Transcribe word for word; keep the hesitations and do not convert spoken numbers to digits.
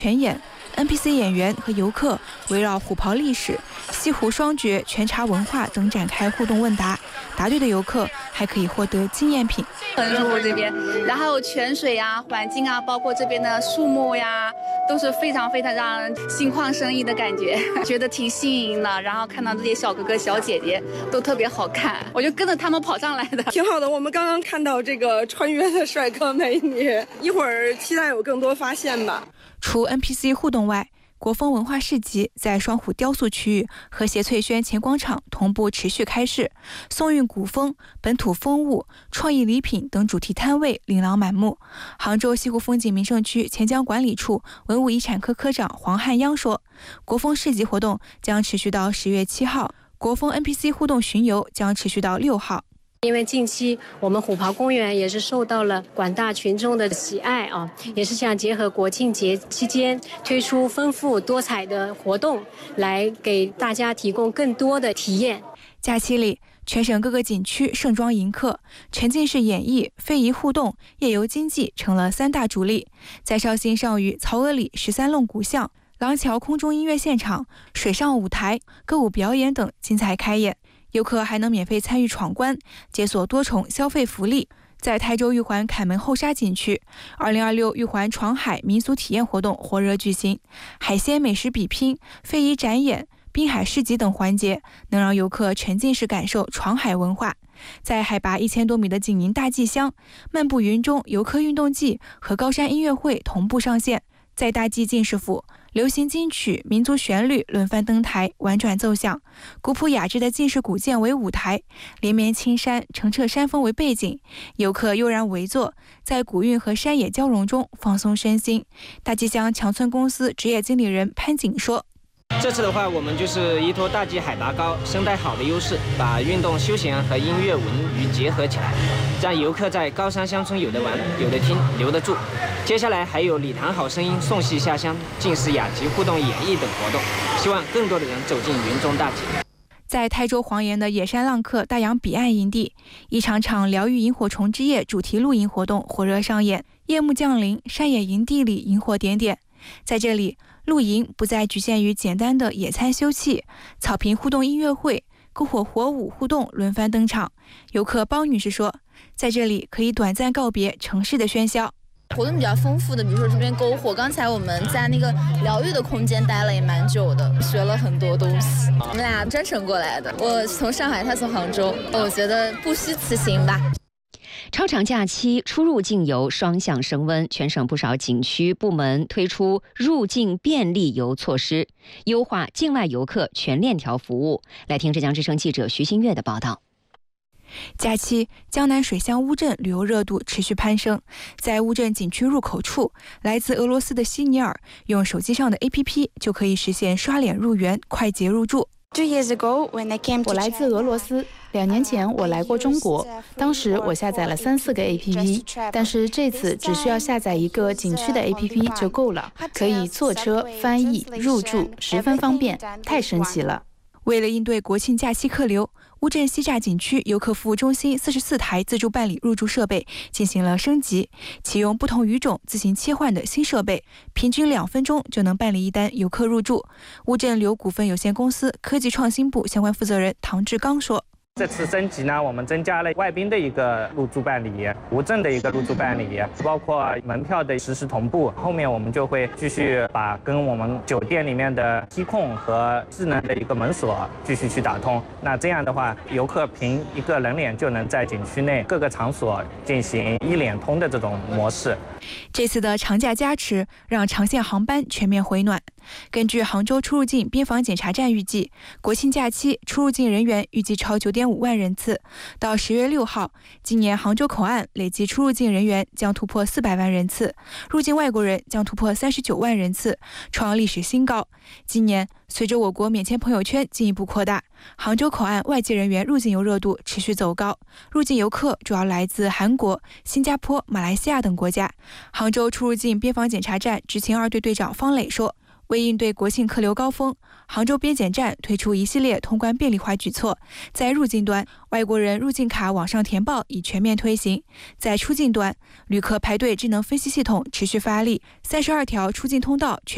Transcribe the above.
全演 N P C 演员和游客围绕虎跑历史、西湖双绝、全茶文化等展开互动问答，答对的游客还可以获得纪念品。 很舒服这边，然后泉水啊、环境啊，包括这边的树木呀，都是非常非常让人心旷神怡的感觉，觉得挺新颖的。然后看到这些小哥哥小姐姐都特别好看，我就跟着他们跑上来的， 挺好的。我们刚刚看到这个穿越的帅哥美女，一会儿期待有更多发现吧。 除 N P C 互动外，国风文化市集在双湖雕塑区域和协翠轩前广场同步持续开市，宋韵古风、本土风物、创意礼品等主题摊位琳琅满目。杭州西湖风景名胜区钱江管理处文物遗产科科长黄汉央说，国风市集活动将持续到十月七号，国风 N P C 互动巡游将持续到六号。 因为近期我们虎跑公园也是受到了广大群众的喜爱啊，也是想结合国庆节期间推出丰富多彩的活动，来给大家提供更多的体验。 假期里，全省各个景区盛装迎客，沉浸式演绎、非遗互动、夜游经济成了三大主力。在绍兴上虞曹娥里十三弄古巷、廊桥空中音乐现场、水上舞台、歌舞表演等精彩开演。游客还能免费参与闯关，解锁多重消费福利。在台州玉环凯门后沙景区，二零二六玉环闯海民俗体验活动火热举行，海鲜美食比拼、非遗展演、滨海市集等环节，能让游客沉浸式感受闯海文化。在海拔一千多米的景宁大祭乡，漫步云中游客运动季和高山音乐会同步上线。在大祭进士府，流行金曲、民族旋律轮番登台，婉转奏响。古朴雅致的进士古建为舞台，连绵青山、澄澈山峰为背景，游客悠然围坐，在古韵和山野交融中放松身心。大祭乡强村公司职业经理人潘景说， 这次的话，我们就是依托大祭海拔高、生态好的优势，把运动休闲和音乐文娱结合起来，让游客在高山乡村有得玩、有得听、留得住。接下来还有礼堂好声音、送戏下乡、进士雅集互动演绎等活动，希望更多的人走进云中大祭。 在台州黄岩的野山浪客大洋彼岸营地，一场场疗愈萤火虫之夜主题露营活动火热上演。夜幕降临，山野营地里萤火点点。在这里，露营不再局限于简单的野餐休憩，草坪互动音乐会、篝火火舞互动轮番登场。游客包女士说，在这里可以短暂告别城市的喧嚣。 活动比较丰富的，比如说这边篝火，刚才我们在那个疗愈的空间待了也蛮久的，学了很多东西。我们俩专程过来的，我从上海，他从杭州，我觉得不虚此行吧。 超长假期出入境游双向升温，全省不少景区部门推出入境便利游措施，优化境外游客全链条服务。来听浙江之声记者徐新月的报道。 假期，江南水乡乌镇旅游热度持续攀升。在乌镇景区入口处，来自俄罗斯的希尼尔用手机上的 A P P 就可以实现刷脸入园、快捷入住。 我来自俄罗斯，两年前我来过中国，当时我下载了三四个 A P P， 但是这次只需要下载一个景区的 A P P 就够了，可以坐车、翻译、入住，十分方便，太神奇了。 为了应对国庆假期客流，乌镇西栅景区游客服务中心四十四台自助办理入住设备进行了升级，启用不同语种自行切换的新设备，平均两分钟就能办理一单游客入住。乌镇流股份有限公司科技创新部相关负责人唐志刚说， 这次升级呢，我们增加了外宾的一个入住办理，无证的一个入住办理，包括门票的实时同步。后面我们就会继续把跟我们酒店里面的梯控和智能的一个门锁继续去打通。那这样的话，游客凭一个人脸就能在景区内各个场所进行一脸通的这种模式。 这次的长假加持让长线航班全面回暖。根据杭州出入境边防检查站预计，国庆假期出入境人员预计超九点五万人次。到十月六号，今年杭州口岸累计出入境人员将突破四百万人次，入境外国人将突破三十九万人次，创历史新高。今年随着我国免签朋友圈进一步扩大，杭州口岸外籍人员入境游热度持续走高，入境游客主要来自韩国、新加坡、马来西亚等国家。杭州出入境边防检查站执勤二队队长方磊说，为应对国庆客流高峰，杭州边检站推出一系列通关便利化举措。在入境端，外国人入境卡网上填报已全面推行；在出境端，旅客排队智能分析系统持续发力，三十二条出境通道全